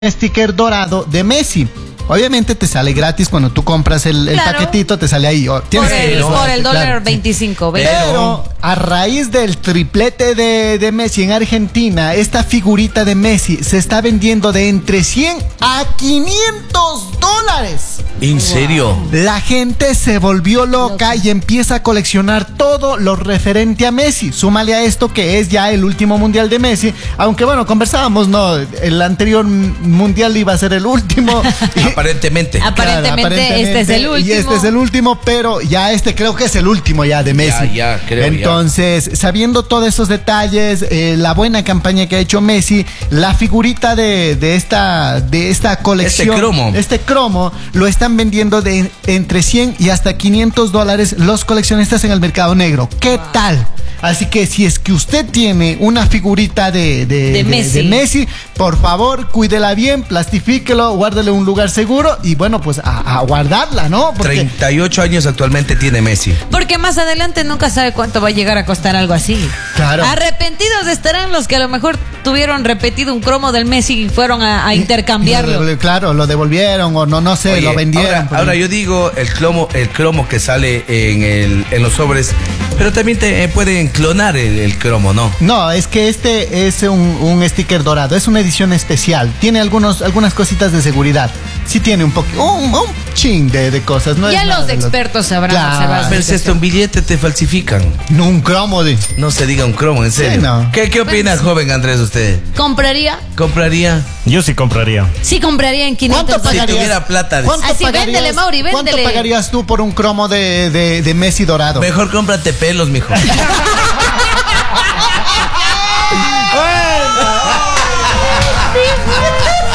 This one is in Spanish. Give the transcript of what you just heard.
sticker dorado de Messi. Obviamente te sale gratis cuando tú compras el Claro. paquetito, te sale ahí. Por el dólar Claro. 25. Pero a raíz del triplete de Messi en Argentina, esta figurita de Messi se está vendiendo de entre 100 a 500 dólares. ¿En serio? La gente se volvió loca y empieza a coleccionar todo lo referente a Messi. Súmale a esto que es ya el último mundial de Messi. Aunque bueno, conversábamos, ¿no? El anterior mundial iba a ser el último. Aparentemente. Aparentemente este es el último. Y este es el último, pero ya este creo que es el último ya de Messi. Ya, creo. Entonces, sabiendo todos esos detalles, la buena campaña que ha hecho Messi, la figurita de esta colección, este cromo, lo están vendiendo de entre 100 y hasta 500 dólares los coleccionistas en el mercado negro. ¿Qué tal? Así que si es que usted tiene una figurita de Messi, por favor, cuídela bien, plastifíquelo, guárdele un lugar seguro y bueno, pues a guardarla, ¿no? Porque 38 años actualmente tiene Messi. Porque más adelante nunca sabe cuánto va a llegar a costar algo así. Claro. Arrepentidos estarán los que a lo mejor tuvieron repetido un cromo del Messi y fueron a intercambiarlo. Claro, lo devolvieron o no sé, Oye, lo vendieron. Ahora yo digo el cromo que sale en los sobres, pero también te pueden clonar el cromo, ¿no? No, es que este es un sticker dorado, es una edición especial. Tiene algunas cositas de seguridad. Sí tiene un poquito, un chin de cosas. No Ya es los expertos sabrán observar. Pero si hasta un billete te falsifican. No, un cromo de... No se diga un cromo, en serio. Sí, no. ¿Qué opina, joven Andrés, usted? ¿Compraría? ¿Compraría? Yo sí compraría. Sí, compraría en 500 ¿Cuánto dólares. Si tuviera plata. Así, véndele, Mauri, véndele. ¿Cuánto pagarías tú por un cromo de Messi dorado? Mejor cómprate pelos, mijo.